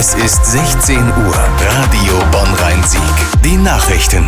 Es ist 16 Uhr. Radio Bonn-Rhein-Sieg. Die Nachrichten.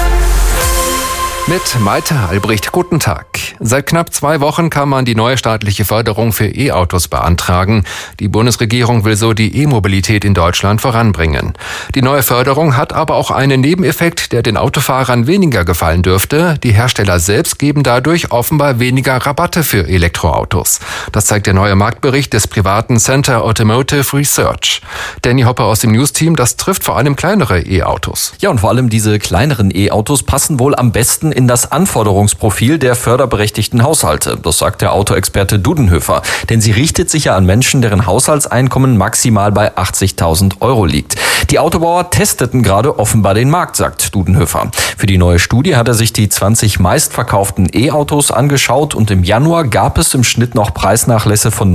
Mit Malte Albrecht, guten Tag. Seit knapp 2 Wochen kann man die neue staatliche Förderung für E-Autos beantragen. Die Bundesregierung will so die E-Mobilität in Deutschland voranbringen. Die neue Förderung hat aber auch einen Nebeneffekt, der den Autofahrern weniger gefallen dürfte. Die Hersteller selbst geben dadurch offenbar weniger Rabatte für Elektroautos. Das zeigt der neue Marktbericht des privaten Center Automotive Research. Danny Hopper aus dem News-Team, das trifft vor allem kleinere E-Autos. Ja, und vor allem diese kleineren E-Autos passen wohl am besten in das Anforderungsprofil der förderberechtigten Haushalte. Das sagt der Autoexperte Dudenhöfer. Denn sie richtet sich ja an Menschen, deren Haushaltseinkommen maximal bei 80.000 Euro liegt. Die Autobauer testeten gerade offenbar den Markt, sagt Dudenhöfer. Für die neue Studie hat er sich die 20 meistverkauften E-Autos angeschaut und im Januar gab es im Schnitt noch Preisnachlässe von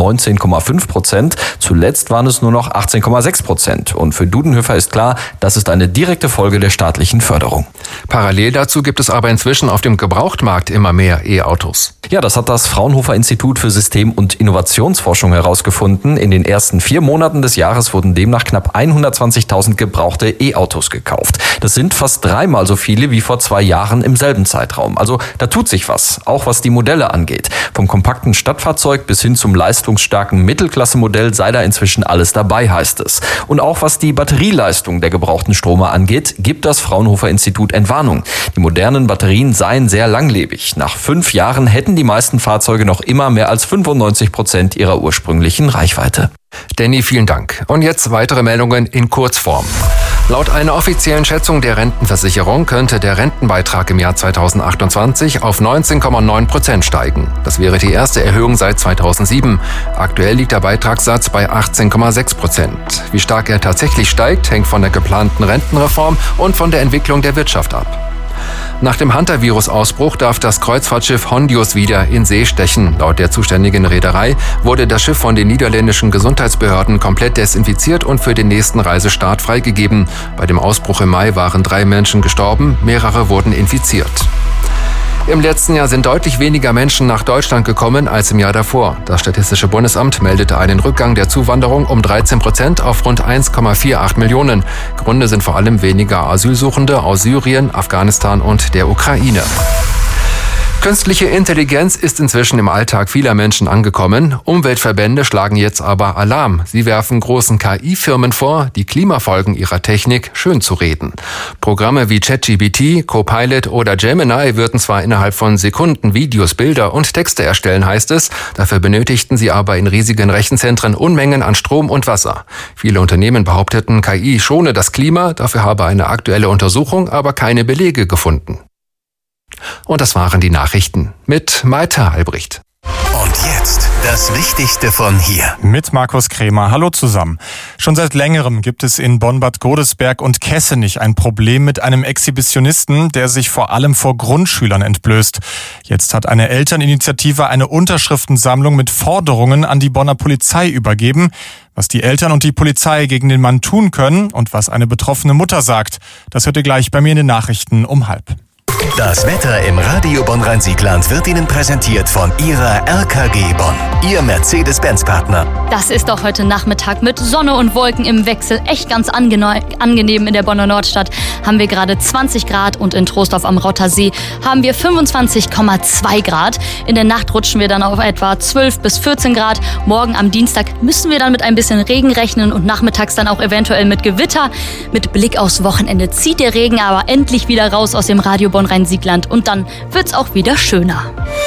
19,5%. Zuletzt waren es nur noch 18,6%. Und für Dudenhöfer ist klar, das ist eine direkte Folge der staatlichen Förderung. Parallel dazu gibt es aber inzwischen auf dem Gebrauchtmarkt immer mehr E-Autos. Ja, das hat das Fraunhofer Institut für System- und Innovationsforschung herausgefunden. In den ersten 4 Monaten des Jahres wurden demnach knapp 120.000 gebrauchte E-Autos gekauft. Das sind fast 3-mal so viele wie vor 2 Jahren im selben Zeitraum. Also da tut sich was, auch was die Modelle angeht. Vom kompakten Stadtfahrzeug bis hin zum leistungsstarken Mittelklassemodell sei da inzwischen alles dabei, heißt es. Und auch was die Batterieleistung der gebrauchten Stromer angeht, gibt das Fraunhofer Institut Entwarnung. Die modernen Batterien seien sehr langlebig. Nach 5 Jahren hätten die meisten Fahrzeuge noch immer mehr als 95% ihrer ursprünglichen Reichweite. Danny, vielen Dank. Und jetzt weitere Meldungen in Kurzform. Laut einer offiziellen Schätzung der Rentenversicherung könnte der Rentenbeitrag im Jahr 2028 auf 19,9% steigen. Das wäre die erste Erhöhung seit 2007. Aktuell liegt der Beitragssatz bei 18,6%. Wie stark er tatsächlich steigt, hängt von der geplanten Rentenreform und von der Entwicklung der Wirtschaft ab. Nach dem Hantavirus-Ausbruch darf das Kreuzfahrtschiff Hondius wieder in See stechen. Laut der zuständigen Reederei wurde das Schiff von den niederländischen Gesundheitsbehörden komplett desinfiziert und für den nächsten Reisestart freigegeben. Bei dem Ausbruch im Mai waren 3 Menschen gestorben, mehrere wurden infiziert. Im letzten Jahr sind deutlich weniger Menschen nach Deutschland gekommen als im Jahr davor. Das Statistische Bundesamt meldete einen Rückgang der Zuwanderung um 13% auf rund 1,48 Millionen. Gründe sind vor allem weniger Asylsuchende aus Syrien, Afghanistan und der Ukraine. Künstliche Intelligenz ist inzwischen im Alltag vieler Menschen angekommen. Umweltverbände schlagen jetzt aber Alarm. Sie werfen großen KI-Firmen vor, die Klimafolgen ihrer Technik schönzureden. Programme wie ChatGPT, Copilot oder Gemini würden zwar innerhalb von Sekunden Videos, Bilder und Texte erstellen, heißt es. Dafür benötigten sie aber in riesigen Rechenzentren Unmengen an Strom und Wasser. Viele Unternehmen behaupteten, KI schone das Klima, dafür habe eine aktuelle Untersuchung aber keine Belege gefunden. Und das waren die Nachrichten mit Malte Albrecht. Und jetzt das Wichtigste von hier. Mit Markus Krämer. Hallo zusammen. Schon seit längerem gibt es in Bonn-Bad Godesberg und Kessenich ein Problem mit einem Exhibitionisten, der sich vor allem vor Grundschülern entblößt. Jetzt hat eine Elterninitiative eine Unterschriftensammlung mit Forderungen an die Bonner Polizei übergeben. Was die Eltern und die Polizei gegen den Mann tun können und was eine betroffene Mutter sagt, das hört ihr gleich bei mir in den Nachrichten um 12:30. Das Wetter im Radio Bonn-Rhein-Sieg-Land wird Ihnen präsentiert von Ihrer RKG Bonn, Ihr Mercedes-Benz-Partner. Das ist doch heute Nachmittag mit Sonne und Wolken im Wechsel echt ganz angenehm in der Bonner Nordstadt. Haben wir gerade 20 Grad und in Troisdorf am Rottersee haben wir 25,2 Grad. In der Nacht rutschen wir dann auf etwa 12 bis 14 Grad. Morgen am Dienstag müssen wir dann mit ein bisschen Regen rechnen und nachmittags dann auch eventuell mit Gewitter. Mit Blick aufs Wochenende zieht der Regen aber endlich wieder raus aus dem Radio Bonn-Rhein-Sieg-Land und dann wird's auch wieder schöner.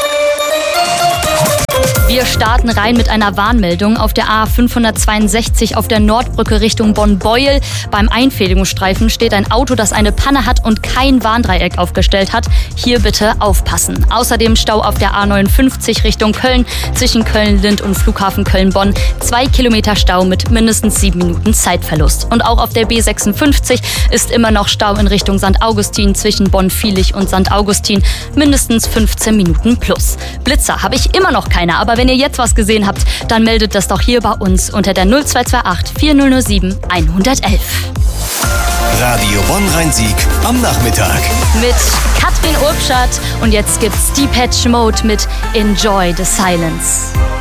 Wir starten rein mit einer Warnmeldung auf der A562 auf der Nordbrücke Richtung Bonn-Beuel. Beim Einfädelungsstreifen steht ein Auto, das eine Panne hat und kein Warndreieck aufgestellt hat. Hier bitte aufpassen. Außerdem Stau auf der A59 Richtung Köln zwischen Köln-Lind und Flughafen Köln-Bonn. 2 Kilometer Stau mit mindestens 7 Minuten Zeitverlust. Und auch auf der B56 ist immer noch Stau in Richtung St. Augustin zwischen Bonn-Viehlich und St. Augustin. Mindestens 15 Minuten plus. Blitzer habe ich immer noch keine, aber wenn ihr jetzt was gesehen habt, dann meldet das doch hier bei uns unter der 0228 4007 111. Radio Bonn-Rhein-Sieg am Nachmittag. Mit Katrin Urbschat und jetzt gibt's Depeche Mode mit Enjoy the Silence.